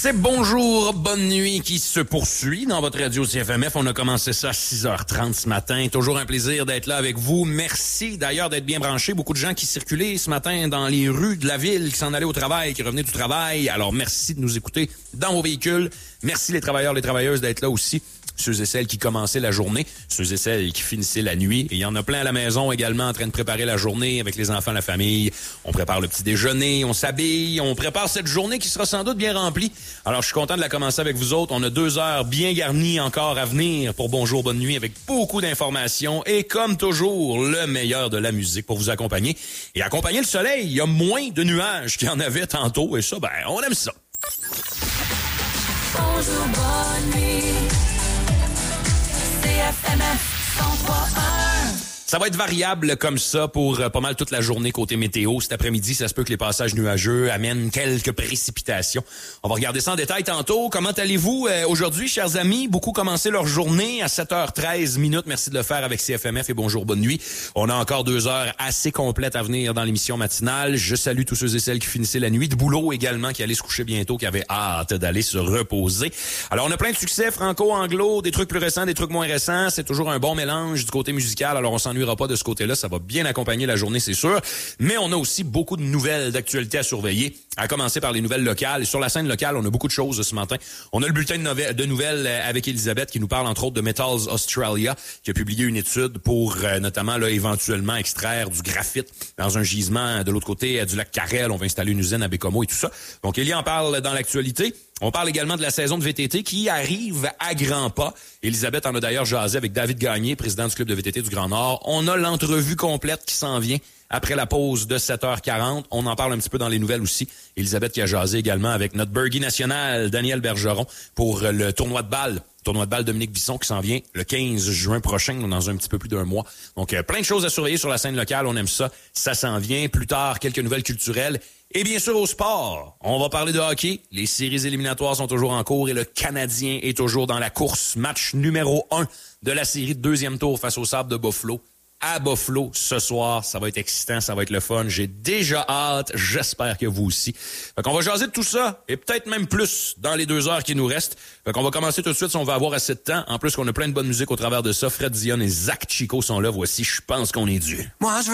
C'est Bonjour, bonne nuit qui se poursuit dans votre radio CFMF. On a commencé ça à 6h30 ce matin. Toujours un plaisir d'être là avec vous. Merci d'ailleurs d'être bien branchés. Beaucoup de gens qui circulaient ce matin dans les rues de la ville, qui s'en allaient au travail, qui revenaient du travail. Alors merci de nous écouter dans vos véhicules. Merci les travailleurs, les travailleuses d'être là aussi. Ceux et celles qui commençaient la journée, ceux et celles qui finissaient la nuit. Et il y en a plein à la maison également en train de préparer la journée avec les enfants, la famille. On prépare le petit déjeuner, on s'habille, on prépare cette journée qui sera sans doute bien remplie. Alors, je suis content de la commencer avec vous autres. On a 2 heures bien garnies encore à venir pour Bonjour, bonne nuit avec beaucoup d'informations et comme toujours, le meilleur de la musique pour vous accompagner. Et accompagner le soleil, il y a moins de nuages qu'il y en avait tantôt et ça, on aime ça. Bonjour, bonne nuit. CFMF 103.1. Ça va être variable comme ça pour pas mal toute la journée côté météo. Cet après-midi, ça se peut que les passages nuageux amènent quelques précipitations. On va regarder ça en détail tantôt. Comment allez-vous aujourd'hui, chers amis? Beaucoup commencé leur journée à 7h13 minutes. Merci de le faire avec CFMF et Bonjour, bonne nuit. On a encore 2 heures assez complètes à venir dans l'émission matinale. Je salue tous ceux et celles qui finissaient la nuit de boulot également, qui allaient se coucher bientôt, qui avaient hâte d'aller se reposer. Alors, on a plein de succès franco-anglo, des trucs plus récents, des trucs moins récents. C'est toujours un bon mélange du côté musical. Alors, on s'ennuie pas de ce côté-là, ça va bien accompagner la journée, c'est sûr. Mais on a aussi beaucoup de nouvelles d'actualité à surveiller, à commencer par les nouvelles locales. Et sur la scène locale, on a beaucoup de choses ce matin. On a le bulletin de nouvelles avec Elisabeth qui nous parle entre autres de Metals Australia, qui a publié une étude pour notamment là éventuellement extraire du graphite dans un gisement de l'autre côté du lac Carrel. On va installer une usine à Bécomo et tout ça. Donc, Elie en parle dans l'actualité. On parle également de la saison de VTT qui arrive à grands pas. Elisabeth en a d'ailleurs jasé avec David Gagné, président du club de VTT du Grand Nord. On a l'entrevue complète qui s'en vient après la pause de 7h40. On en parle un petit peu dans les nouvelles aussi. Elisabeth qui a jasé également avec notre burgie national, Daniel Bergeron, pour le tournoi de balle. Tournoi de balle Dominique Bisson qui s'en vient le 15 juin prochain, dans un petit peu plus d'1 mois. Donc, plein de choses à surveiller sur la scène locale. On aime ça. Ça s'en vient. Plus tard, quelques nouvelles culturelles. Et bien sûr, au sport, on va parler de hockey. Les séries éliminatoires sont toujours en cours et le Canadien est toujours dans la course. Match numéro 1 de la série de 2e tour face aux Sabres de Buffalo. À Buffalo ce soir. Ça va être excitant, ça va être le fun. J'ai déjà hâte. J'espère que vous aussi. Fait qu'on va jaser de tout ça et peut-être même plus dans les 2 heures qui nous restent. Fait qu'on va commencer tout de suite si on va avoir assez de temps. En plus qu'on a plein de bonne musique au travers de ça. Fred Dion et Zach Chico sont là. Voici, je pense qu'on est dû. Moi, je veux